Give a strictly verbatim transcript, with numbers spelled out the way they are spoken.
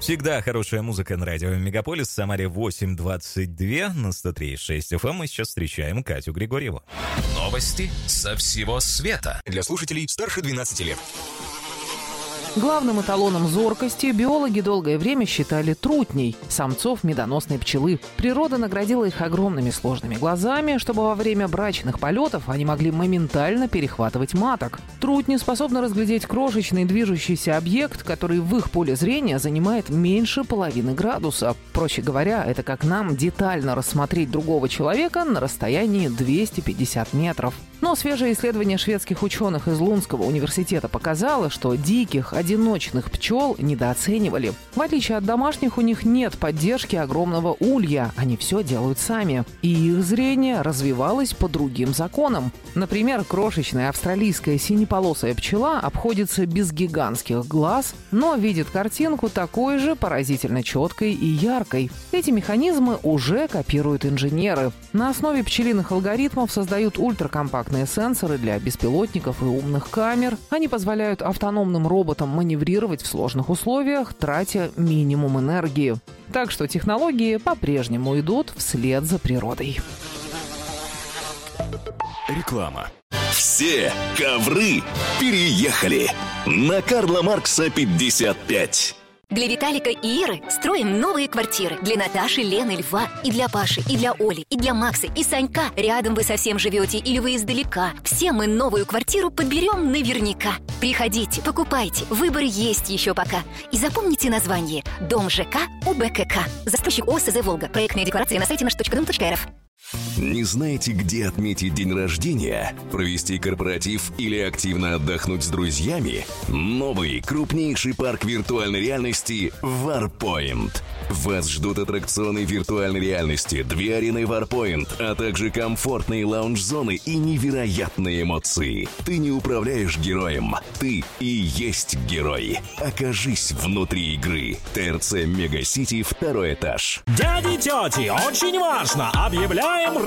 всегда хорошая музыка на радио Мегаполис. В Самаре восемь двадцать два на сто три и шесть эф эм. Мы сейчас встречаем Катю Григорьеву. Новости со всего света. Для слушателей старше двенадцати лет. Главным эталоном зоркости биологи долгое время считали трутней, самцов медоносной пчелы. Природа наградила их огромными сложными глазами, чтобы во время брачных полетов они могли моментально перехватывать маток. Трутни способны разглядеть крошечный движущийся объект, который в их поле зрения занимает меньше половины градуса. Проще говоря, это как нам детально рассмотреть другого человека на расстоянии двести пятьдесят метров. Но свежее исследование шведских ученых из Лундского университета показало, что диких, одиночных пчел недооценивали. В отличие от домашних, у них нет поддержки огромного улья, они все делают сами. И их зрение развивалось по другим законам. Например, крошечная австралийская синеполосая пчела обходится без гигантских глаз, но видит картинку такой же поразительно четкой и яркой. Эти механизмы уже копируют инженеры. На основе пчелиных алгоритмов создают ультракомпактные сенсоры для беспилотников и умных камер. Они позволяют автономным роботам маневрировать в сложных условиях, тратя минимум энергии. Так что технологии по-прежнему идут вслед за природой. Реклама. Все ковры переехали на Карла Маркса пятьдесят пять. Для Виталика и Иры строим новые квартиры. Для Наташи, Лены, Льва, и для Паши, и для Оли, и для Макса, и Санька. Рядом вы совсем живете или вы издалека. Все мы новую квартиру подберем наверняка. Приходите, покупайте. Выбор есть еще пока. И запомните название. Дом ЖК УБКК. Застройщик ОСЗ «Волга». Проектная декларация на сайте наш точка дом точка эр эф. Не знаете, где отметить день рождения, провести корпоратив или активно отдохнуть с друзьями? Новый, крупнейший парк виртуальной реальности Warpoint. Вас ждут аттракционы виртуальной реальности, две арены Warpoint, а также комфортные лаунж-зоны и невероятные эмоции. Ты не управляешь героем, ты и есть герой. Окажись внутри игры. ТРЦ Мегасити, второй этаж. Дяди и тети, очень важно! Объявляем